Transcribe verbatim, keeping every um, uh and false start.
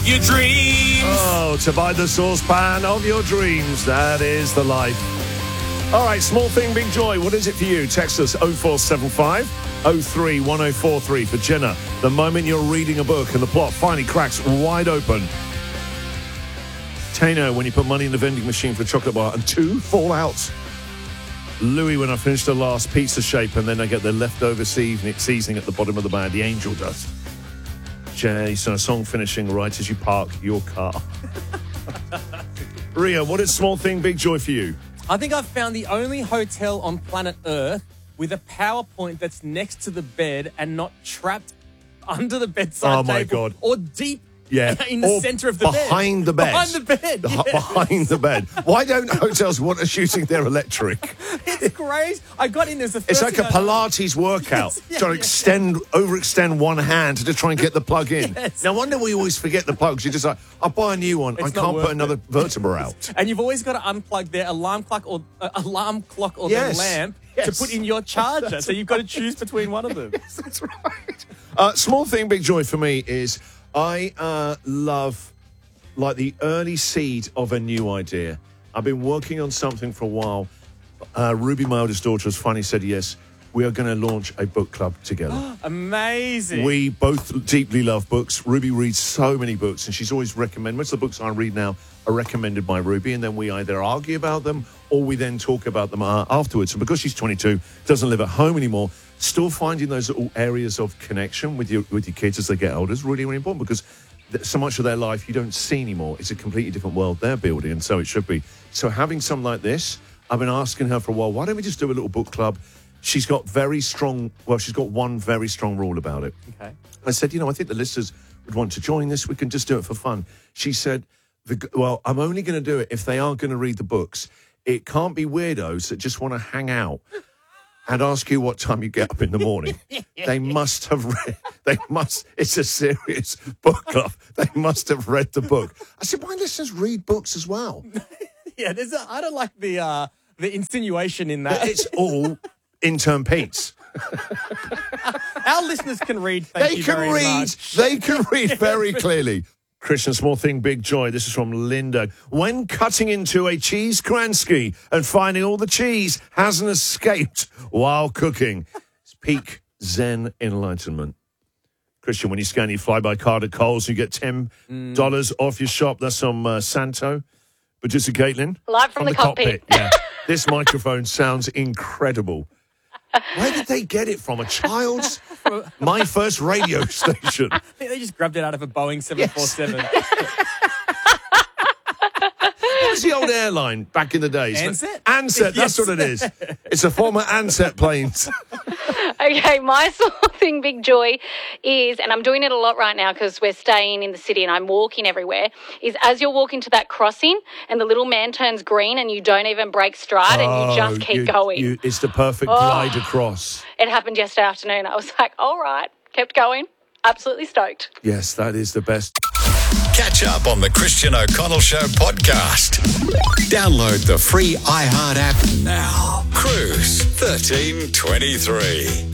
of your dreams. Oh, to buy the saucepan of your dreams. That is the life. All right, small thing, big joy. What is it for you? Text us oh four seven five oh three one oh four three for Jenna. The moment you're reading a book and the plot finally cracks wide open. Tano, when you put money in the vending machine for a chocolate bar and two fall out. Louis, when I finish the last pizza shape and then I get the leftover seasoning, seasoning at the bottom of the bag, the angel does. Jason, a song finishing right as you park your car. Ria, what is small thing, big joy for you? I think I've found the only hotel on planet Earth with a PowerPoint that's next to the bed and not trapped under the bedside Oh, my table God. or deep Yeah, in the or centre of the bed. behind the bed. Behind the bed. Be- yes. Behind the bed. Why don't hotels want us using their electric? It's crazy. I got in as the first It's like a thing I- Pilates workout, Yes, yeah, trying to yeah. extend, overextend one hand to try and get the plug in. Yes. No wonder we always forget the plugs. You're just like, I'll buy a new one. It's I not can't worth put another it. vertebra out. And you've always got to unplug their alarm clock or uh, alarm clock or Yes. their lamp Yes. to put in your charger. So you've got to choose between one of them. Yes, that's right. Uh, small thing, big joy for me is I uh, love like the early seed of a new idea. I've been working on something for a while. Uh, Ruby, my oldest daughter, has finally said yes. We are going to launch a book club together. Amazing. We both deeply love books. Ruby reads so many books, and she's always recommended. Most of the books I read now are recommended by Ruby, and then we either argue about them or we then talk about them uh, afterwards. And because she's twenty-two, doesn't live at home anymore, still finding those little areas of connection with your with your kids as they get older is really, really important because th- so much of their life you don't see anymore. It's a completely different world they're building, and so it should be. So having something like this, I've been asking her for a while, why don't we just do a little book club? She's got very strong, well, she's got one very strong rule about it. Okay. I said, you know, I think the listeners would want to join this. We can just do it for fun. She said, the, well, I'm only going to do it if they are going to read the books. It can't be weirdos that just want to hang out and ask you what time you get up in the morning. They must have read, they must, it's a serious book club. They must have read the book. I said, my listeners read books as well. Yeah, there's a, I don't like the uh, the insinuation in that. It's all intern Pete's. Our listeners can read. Thank They you can very read. much. They can read very clearly. Christian, small thing, big joy. This is from Linda. When cutting into a cheese Kransky and finding all the cheese hasn't escaped while cooking, it's peak Zen enlightenment. Christian, when you scan your fly-by card at Coles, you get ten dollars mm. off your shop. That's from uh, Santo. Producer Caitlin. Live from, from the, the cockpit. cockpit. Yeah. This microphone sounds incredible. Where did they get it from? A child's? My first radio station. I think they just grabbed it out of a Boeing seven forty-seven. Yes. What was the old airline back in the days? Ansett? Ansett, that's Yes. what it is. It's a former Ansett planes. Okay, my sort of thing, big joy, is, and I'm doing it a lot right now because we're staying in the city and I'm walking everywhere, is as you're walking to that crossing and the little man turns green and you don't even break stride and you just keep you, going. You, it's the perfect Oh. glide across. It happened yesterday afternoon. I was like, all right, kept going. Absolutely stoked. Yes, that is the best. Catch up on the Christian O'Connell Show podcast. Download the free iHeart app now. Cruise thirteen twenty-three.